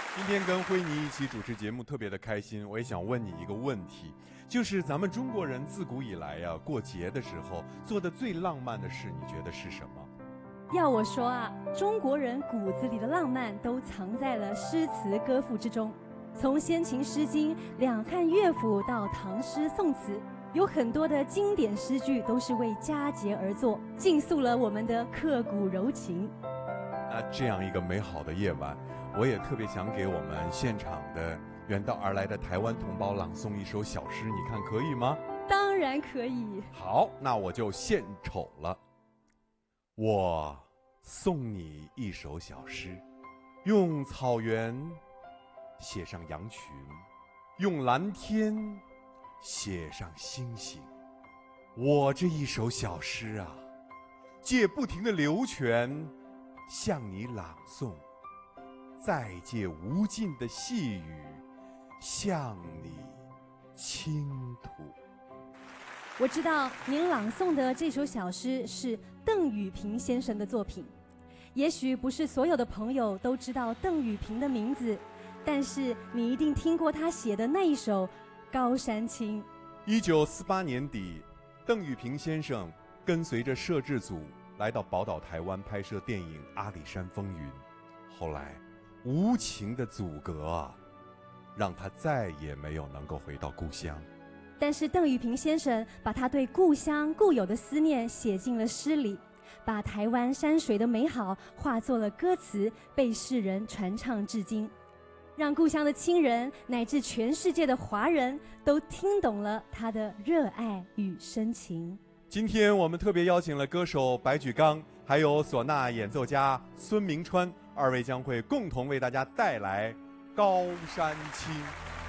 今天跟辉妮一起主持节目，特别的开心。我也想问你一个问题，就是咱们中国人自古以来呀，过节的时候做的最浪漫的事，你觉得是什么？ 要我说啊，中国人骨子里的浪漫都藏在了诗词歌赋之中。从先秦诗经、两汉乐府到唐诗宋词，有很多的经典诗句都是为佳节而作，尽诉了我们的刻骨柔情。 那这样一个美好的夜晚，我也特别想给我们现场的远道而来的台湾同胞朗诵一首小诗，你看可以吗？ 当然可以。 好，那我就献丑了。我送你一首小诗，用草原写上羊群，用蓝天写上星星。我这一首小诗啊，借不停的流泉向你朗诵，再借无尽的细雨向你倾吐。 我知道您朗诵的这首小诗是邓雨平先生的作品，也许不是所有的朋友都知道邓雨平的名字，但是你一定听过他写的那一首《高山青》。 1948年底，邓雨平先生跟随着摄制组来到宝岛台湾拍摄电影《阿里山风云》，后来无情的阻隔啊，让他再也没有能够回到故乡。 但是邓雨平先生把他对故乡固有的思念写进了诗里，把台湾山水的美好化作了歌词，被世人传唱至今，让故乡的亲人乃至全世界的华人都听懂了他的热爱与深情。 今天我们特别邀请了歌手白举纲，还有唢呐演奏家孙明川，二位将会共同为大家带来《高山青》。